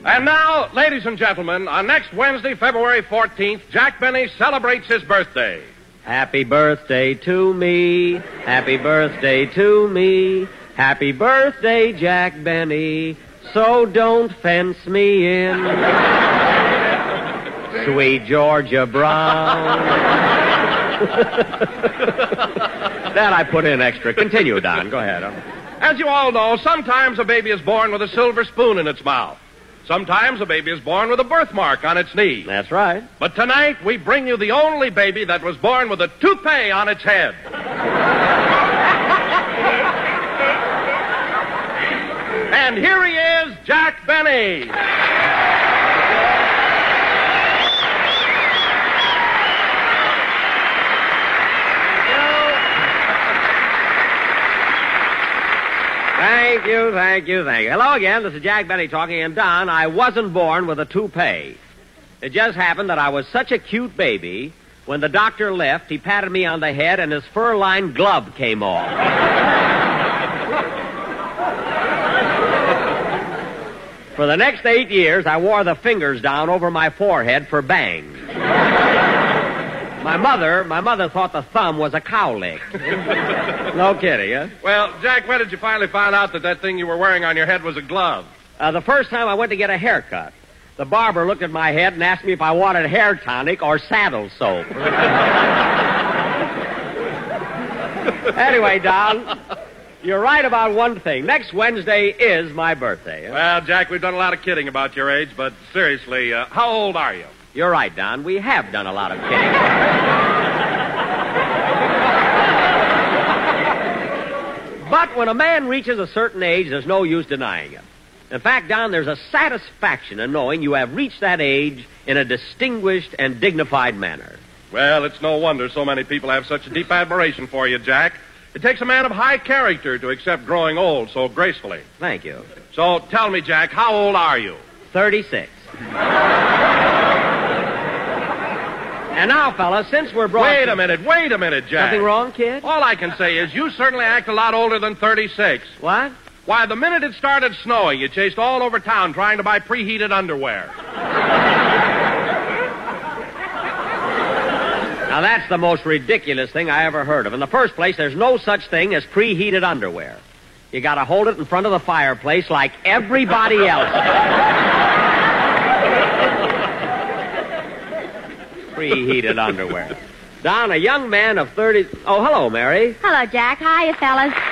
And now, ladies and gentlemen, on next Wednesday, February 14th, Jack Benny celebrates his birthday. Happy birthday to me. Happy birthday to me. Happy birthday, Jack Benny. So don't fence me in. Sweet Georgia Brown. That I put in extra. Continue, Don. Go ahead. As you all know, sometimes a baby is born with a silver spoon in its mouth. Sometimes a baby is born with a birthmark on its knee. That's right. But tonight, we bring you the only baby that was born with a toupee on its head. And here he is, Jack Benny. Thank you. Hello again, this is Jack Benny talking, and Don, I wasn't born with a toupee. It just happened that I was such a cute baby, when the doctor left, he patted me on the head and his fur-lined glove came off. For the next 8 years, I wore the fingers down over my forehead for bangs. My mother thought the thumb was a cowlick. No kidding, huh? Well, Jack, when did you finally find out that thing you were wearing on your head was a glove? The first time I went to get a haircut. The barber looked at my head and asked me if I wanted hair tonic or saddle soap. Anyway, Don, you're right about one thing. Next Wednesday is my birthday. Huh? Well, Jack, we've done a lot of kidding about your age, but seriously, how old are you? You're right, Don. We have done a lot of kidding. But when a man reaches a certain age, there's no use denying it. In fact, Don, there's a satisfaction in knowing you have reached that age in a distinguished and dignified manner. Well, it's no wonder so many people have such a deep admiration for you, Jack. It takes a man of high character to accept growing old so gracefully. Thank you. So tell me, Jack, how old are you? 36. And now, fellas, since we're brought... Wait a minute, Jack. Something wrong, kid? All I can say is you certainly act a lot older than 36. What? Why, the minute it started snowing, you chased all over town trying to buy preheated underwear. Now, that's the most ridiculous thing I ever heard of. In the first place, there's no such thing as preheated underwear. You gotta hold it in front of the fireplace like everybody else. Preheated underwear. Don, a young man of 30... Oh, hello, Mary. Hello, Jack. Hiya, fellas.